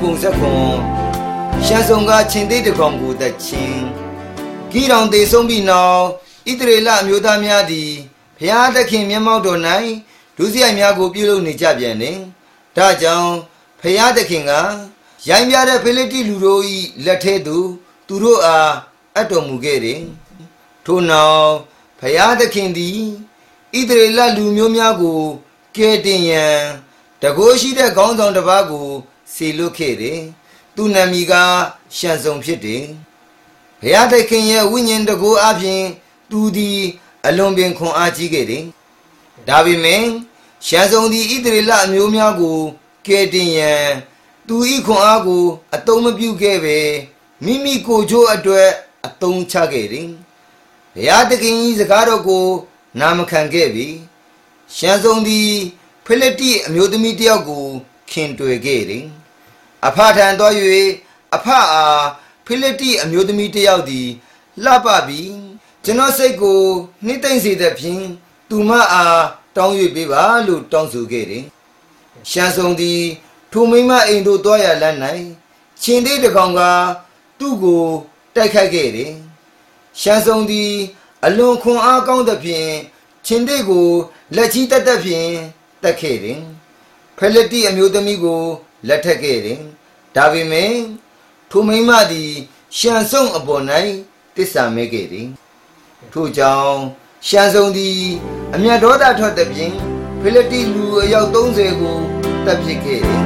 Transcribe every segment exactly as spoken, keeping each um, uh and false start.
ပုံဆက်ခွန်ရှမ်းဆောင်ကချင်းသေးတကောင်ကိုတချင်းဂီတောင်သေးဆုံးပြီးနောက်ဣသရေလအမျိုးသားများသည်ဘုရားသခင်မျက်မှောက်တော်၌ဒုစရိုက်များကိုပြုလုပ်နေကြပြန်တယ်။ဒါကြောင့်ဘုရားသခင်ကရိုင်းပြတဲ့ဖိလိတ္တိလူတို့၏လက်ထဲသို့သူတို့အားအပ်တော်မူခဲ့တယ်။ထို့နောက်ဘုရားသခင်သည်ဣသရေလလူမျိုးများကိုကယ်တင်ရန်တကိုးရှိတဲ့ခေါင်းဆောင်တစ်ပါးကိုစေလွှတ်ခဲ့တယ်။သူနာမည်ကရှံဆုံဖြစ်တယ်။ဘုရားသခင်ရဲ့ဝိညာဉ်တကိုးအပြင်သူသည်အလွန်ပင်ခွန်အားကြီးခဲ့တယ်။ဒါပေမဲ့ရှံဆုံသည်ဣသရေလအမျိုးများကိုကယ်တင်ရန်သူ၏ခွန်အားကိုအသုံးမပြုခဲ့ပဲမိမိကိုယ်ချိုးအတွက်အသုံးချခဲ့တယ်။ဘုရားသခင်၏စကားတော်ကိုနာမခံခဲ့ပြီ။ရှံဆုံသည်ဖိလိတ္တိအမျိုးသမီးတစ်ယောက်ကိုခင်တွေ့ခဲ့တယ်။အဖထံသွား၍အဖအားဖိလိတ္တိအမျိုးသမီးတစ်ယောက်သည်လှပပြီးကျွန်တော်စိတ်ကိုနှိမ့်သိမ့်စေတဲ့ဖြင့်သူမအားတောင်း၍ပေးပါလို့တောင်းဆိုခဲ့တယ်။ရှံဆုံသည်ထိုမိန်းမအိမ်သို့သွားရလမ်း၌ချင်းသေးတကောင်ကသူ့ကိုတိုက်ခိုက်ခဲ့တယ်။ရှံဆုံသည်အလွန်ခွန်အားကောင်းသဖြင့်ချင်းသေးကိုလက်ချီတက်တက်ဖြင့်တက်ခဲ့တယ်။ဖိလိတ္တိအမျိုးသမီးကိုလက်ထပ်ခဲ့တယ်။ဒါပေမဲ့ထိုမိန်းမသည်ရှံဆုံအပေါ်၌တစ္ဆာမဲခဲ့တယ်။ထို့ကြောင့်ရှံဆုံသည်အမျက်ဒေါသထွက်သဖြင့်ဖိလိတ္တိလူအယောက်သုံးဆယ်ကိုတပ်ပစ်ခဲ့တယ်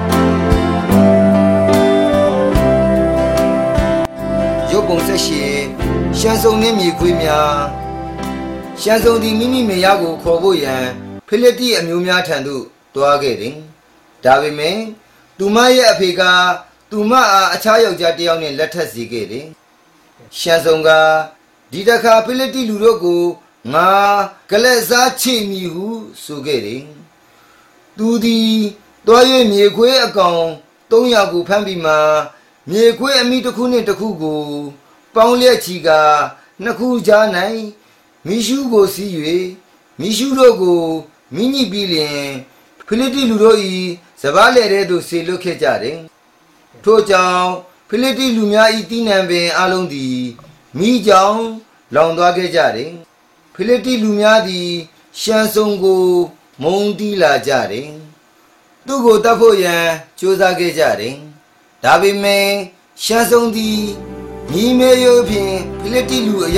။ရုပ်ပုံဆက်ရှင်ရှံဆုံနှင့်မြေခွေးများရှံဆုံသည်မိမိမေယာကိုခေါ်ဖို့ရန်ဖိလိတ္တိအမျိုးများထံသို့သွားခဲ့တယ်။ဒါပေမဲ့သူမရဲ့အဖေကသူမအားအခြားယောက်ျားတစ်ယောက်နဲ့လက်ထပ်စီခဲ့တယ်။ရှံဆုံကဒီတခါဖိလိတ္တိလူတို့ကိုငါကလက်စားချိမိဟုဆိုခဲ့တယ်။သူသည်တွား၍မြေခွေးအကောင်သုံးရာကိုဖမ်းပြီးမှမြေခွေးအမိတစ်ခုနှင့်တစ်ခုကိုပေါင်းလျက်ချီကနှစ်ခုကြား၌မိရှုကိုစီး၍မိရှုတို့ကိုမိညိပြီးလျင်ဖိလိတ္တိလူတို့၏စပားလေထဲသို့ဆေလွတ်ခဲ့ကြတယ်။ထို့ကြောင့်ဖိလိတ္တိလူများ၏တည်နံပင်အလုံးသည်မိကြောင်လောင်သွားခဲ့ကြတယ်။ဖိလိတ္တိလူများသည်ရှံဆုံကိုမုန်းတီးလာကြတယ်။သူကိုတတ်ဖို့ရန်ကြိုးစားခဲ့ကြတယ်။ဒါပေမဲ့ရှံဆုံသည်ညီမေယိုဖြင့်ဖိလိတ္တိလူအ